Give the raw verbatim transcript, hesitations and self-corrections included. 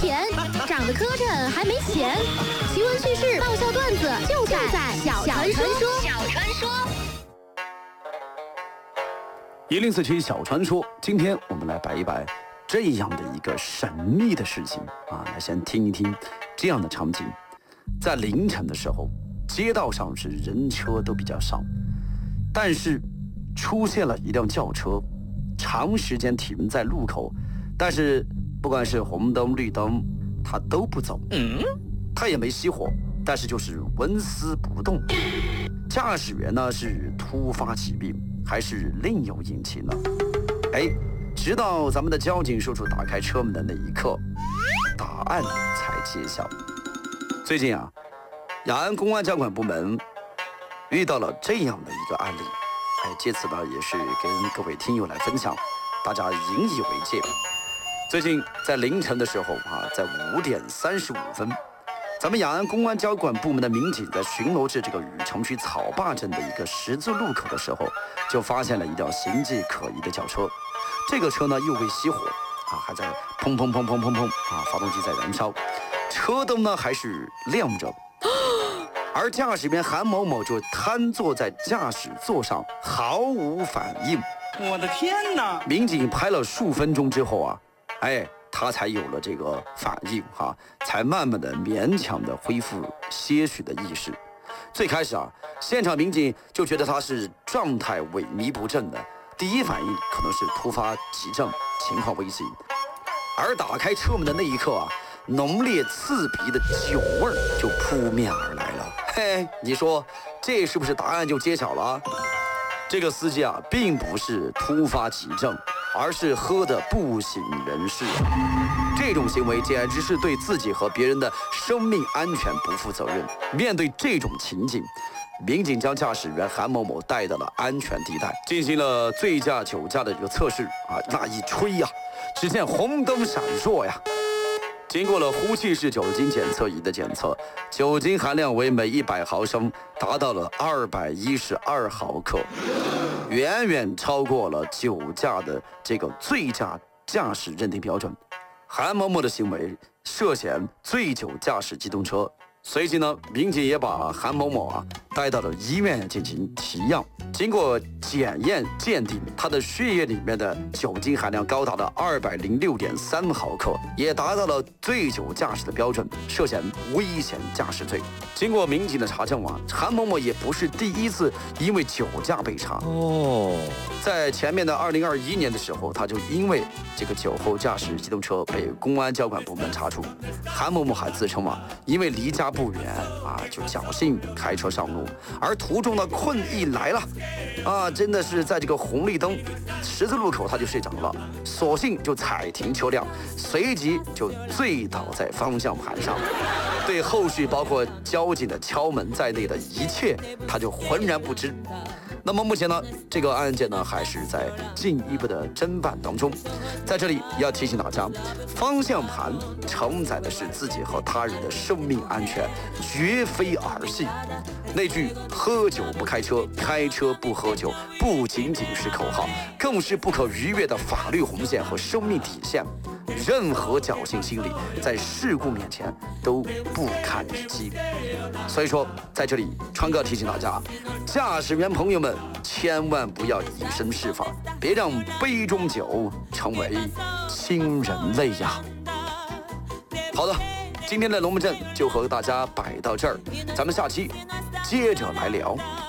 甜，长得磕碜还没钱。奇闻趣事、爆笑段子就在小传说。小传说。 一零四七小传说，今天我们来摆一摆这样的一个神秘的事情啊！来先听一听这样的场景，在凌晨的时候，街道上是人车都比较少，但是出现了一辆轿车，长时间停在路口，但是不管是红灯绿灯，它都不走，嗯，它也没熄火，但是就是纹丝不动。驾驶员呢是突发疾病，还是另有隐情呢？哎，直到咱们的交警叔叔打开车门的那一刻，答案才揭晓。最近啊，雅安公安交管部门遇到了这样的一个案例，哎，借此呢也是跟各位听友来分享，大家引以为戒。最近在凌晨的时候啊，在五点三十五分。咱们雅安公安交管部门的民警在巡逻至这个禹城区草坝镇的一个十字路口的时候，就发现了一辆形迹可疑的轿车。这个车呢又未熄火啊，还在砰砰砰砰砰砰啊，发动机在燃烧，车灯呢还是亮着，而驾驶员韩某某就瘫坐在驾驶座上，毫无反应。 我的天哪！ 民警拍了数分钟之后啊，哎。他才有了这个反应哈，才慢慢的勉强的恢复些许的意识。最开始啊，现场民警就觉得他是状态萎靡不振的，第一反应可能是突发急症，情况危急。而打开车门的那一刻啊，浓烈刺鼻的酒味就扑面而来了。嘿，你说这是不是答案就揭晓了啊？这个司机啊，并不是突发急症，而是喝得不省人事。这种行为简直是对自己和别人的生命安全不负责任。面对这种情景，民警将驾驶员韩某某带到了安全地带，进行了醉驾酒驾的一个测试啊。那一吹呀、啊，只见红灯闪烁呀。经过了呼气式酒精检测仪的检测，酒精含量为每一百毫升达到了二百一十二毫克，远远超过了酒驾的这个醉驾驾驶认定标准。韩某某的行为涉嫌醉酒驾驶机动车。随即呢，民警也把韩某某啊带到了医院进行提样。经过检验鉴定，他的血液里面的酒精含量高达了二百零六点三毫克，也达到了醉酒驾驶的标准，涉嫌危险驾驶罪。经过民警的查证啊，韩某某也不是第一次因为酒驾被查哦。在前面的二零二一年的时候，他就因为这个酒后驾驶机动车被公安交管部门查处。韩某某还自称啊，因为离家不远啊，就侥幸开车上路，而途中的困意来了，啊，真的是在这个红绿灯十字路口他就睡着了，索性就踩停车辆，随即就醉倒在方向盘上，对后续包括交警的敲门在内的一切，他就浑然不知。那么目前呢，这个案件呢还是在进一步的侦办当中。在这里要提醒大家，方向盘承载的是自己和他人的生命安全，绝非儿戏。那句喝酒不开车，开车不喝酒，不仅仅是口号，更是不可逾越的法律红线和生命底线。任何侥幸心理在事故面前都不堪一击。所以说，在这里川哥提醒大家，驾驶员朋友们千万不要以身试法，别让杯中酒成为亲人泪呀。好的，今天的龙门阵就和大家摆到这儿，咱们下期接着来聊。